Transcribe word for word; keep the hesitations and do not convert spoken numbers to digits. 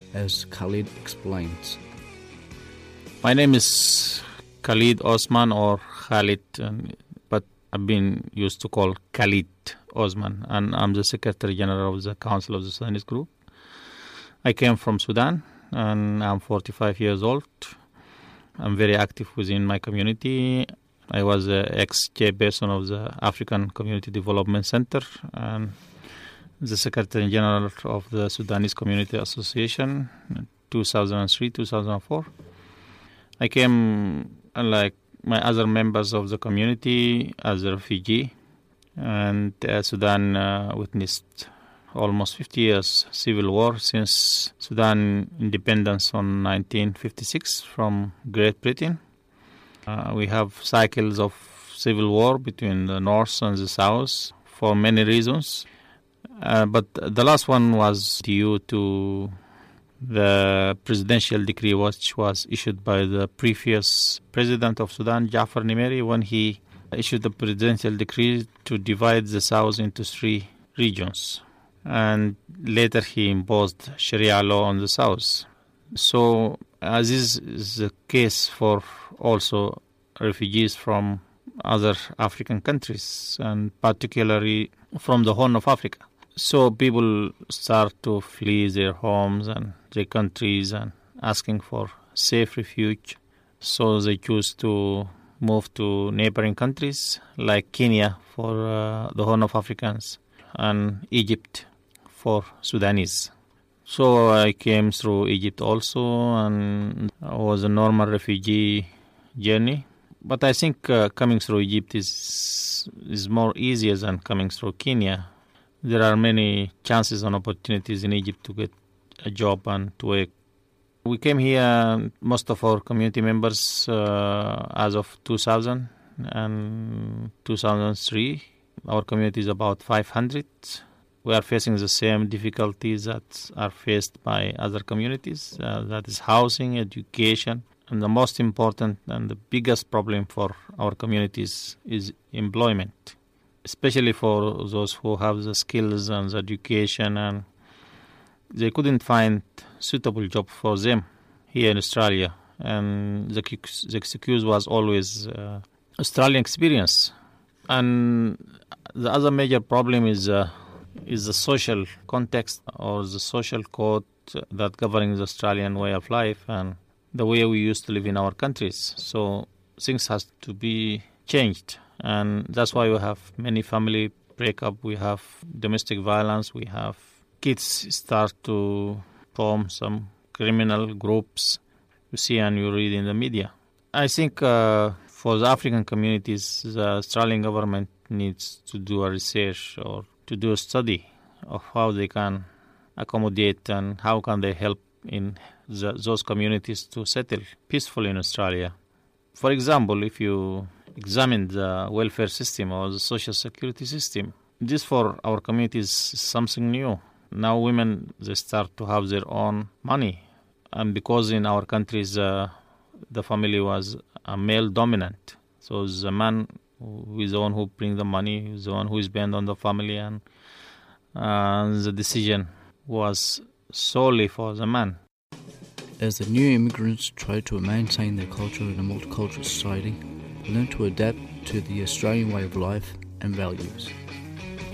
as Khalid explains. My name is Khalid Osman or Khalid, um, but I've been used to call Khalid Osman, and I'm the Secretary General of the Council of the Sudanese Group. I came from Sudan, and I'm forty-five years old. I'm very active within my community. I was the ex-chairperson of the African Community Development Center and the Secretary General of the Sudanese Community Association in two thousand three to two thousand four. I came, like my other members of the community, as a refugee, and uh, Sudan uh, witnessed almost fifty years civil war since Sudan independence on nineteen fifty-six from Great Britain. Uh, we have cycles of civil war between the north and the south for many reasons. Uh, but the last one was due to the presidential decree which was issued by the previous president of Sudan, Jafar Nimeri, when he issued the presidential decree to divide the south into three regions. And later he imposed Sharia law on the south. So as is, is the case for also refugees from other African countries, and particularly from the Horn of Africa. So people start to flee their homes and their countries and asking for safe refuge. So they choose to move to neighboring countries like Kenya for uh, the Horn of Africans and Egypt for Sudanese. So I came through Egypt also, and it was a normal refugee journey. But I think uh, coming through Egypt is is more easier than coming through Kenya. There are many chances and opportunities in Egypt to get a job and to work. We came here, most of our community members, uh, as of two thousand and two thousand three. Our community is about five hundred. We are facing the same difficulties that are faced by other communities. Uh, that is housing, education, and the most important and the biggest problem for our communities is employment, especially for those who have the skills and the education, and they couldn't find suitable job for them here in Australia. And the, the excuse was always uh, Australian experience. And the other major problem is uh, is the social context or the social code that governs the Australian way of life and the way we used to live in our countries. So things has to be changed. And that's why we have many family breakup, we have domestic violence, we have kids start to form some criminal groups you see and you read in the media. I think uh, for the African communities, the Australian government needs to do a research or to do a study of how they can accommodate and how can they help in the, those communities to settle peacefully in Australia. For example, if you examine the welfare system or the social security system, this for our communities is something new. Now women, they start to have their own money. And because in our countries, uh, the family was a male dominant. So the man who is the one who brings the money, is the one who is bent on the family, and uh, the decision was solely for the man. As the new immigrants try to maintain their culture in a multicultural society, learn to adapt to the Australian way of life and values.